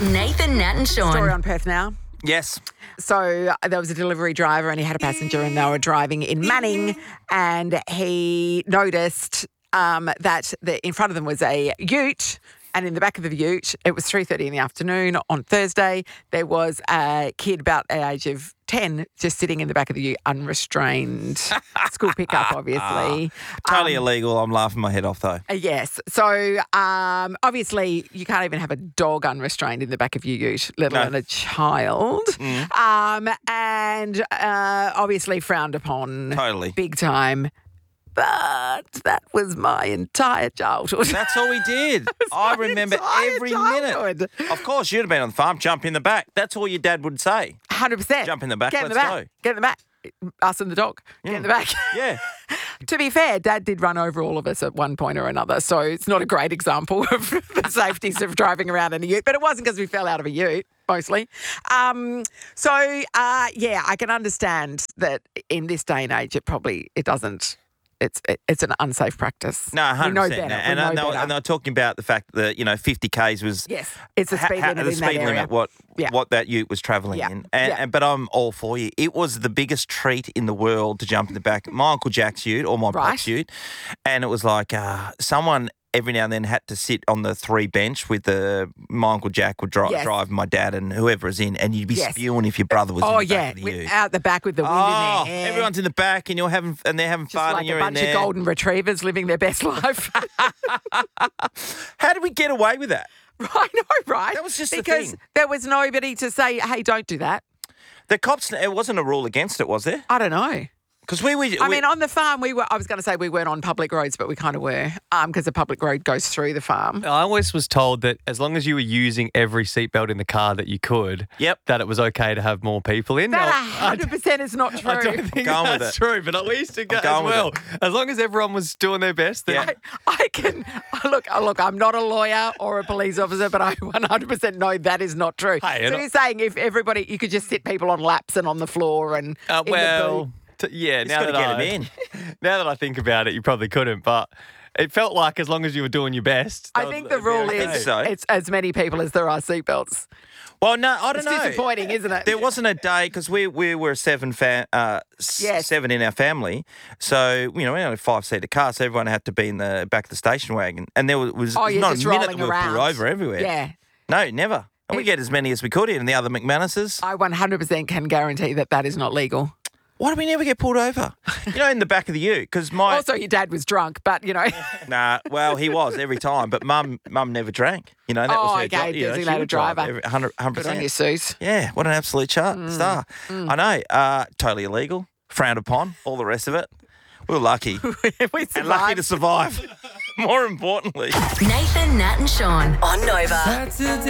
Nathan, Nat and Sean. Story on Perth Now. Yes. So there was a delivery driver and he had a passenger and they were driving in Manning and he noticed that in front of them was a ute and in the back of the ute, it was 3:30 in the afternoon on Thursday, there was a kid about the age of 10 just sitting in the back of the ute, unrestrained. School pickup, obviously. Totally illegal. I'm laughing my head off, though. Yes. So, obviously, you can't even have a dog unrestrained in the back of your ute, let alone a child. And obviously frowned upon. Totally. Big time. But that was my entire childhood. That's all we did. I remember every minute. Of course, you'd have been on the farm, jump in the back. That's all your dad would say. 100%. Jump in the back, Get in let's the back. go. Get in the back. Us and the dog. Get in the back. Yeah. To be fair, Dad did run over all of us at one point or another, so it's not a great example of the safeties of driving around in a ute, but it wasn't because we fell out of a ute, mostly. Yeah, I can understand that in this day and age, it doesn't. It's an unsafe practice. No, 100%. We know better. And they were talking about the fact that, 50 Ks was... Yes, it's the speed limit in that area. What that ute was travelling in. But I'm all for you. It was the biggest treat in the world to jump in the back. My Uncle Jack's ute or my Pop's ute. And it was like someone every now and then had to sit on the 3 bench with my Uncle Jack would drive my dad and whoever was in, and you'd be spewing if your brother was in the back of the ute. Out the back with the wind in there. Everyone's in the back and they're having fun Just and like you're a in bunch there. of golden retrievers living their best life. How did we get away with that? I know, right? That was just the because thing. there was nobody to say, hey, don't do that. The cops, it wasn't a rule against it, was there? I don't know. Because I mean, on the farm, I was going to say we weren't on public roads, but we kind of were because the public road goes through the farm. I always was told that as long as you were using every seatbelt in the car that you could, that it was okay to have more people in. That 100% is not true. I don't think that's true, but at least it goes going well. with As long as everyone was doing their best. Then I can look. I'm not a lawyer or a police officer, but I 100% know that is not true. Hey, so you're saying if everybody, you could just sit people on laps and on the floor and in the boot. Now that I think about it, you probably couldn't, but it felt like as long as you were doing your best. I think the rule is it's as many people as there are seatbelts. Well, no, I don't know. It's disappointing, isn't it? There wasn't a day because we were 7 in our family, so we only had a 5-seater car, so everyone had to be in the back of the station wagon, and there was not a minute that we were pulled over everywhere. Yeah, no, never. And we get as many as we could in the other McManuses. I 100% can guarantee that is not legal. Why do we never get pulled over? In the back of the ute, because Also, your dad was drunk, but Nah, well, he was every time, but Mum never drank. That was her job. Designated driver. 100%. Good on you, Suze. Yeah, what an absolute star. I know. Totally illegal, frowned upon, all the rest of it. We were lucky. And lucky to survive. More importantly. Nathan, Nat and Sean on Nova.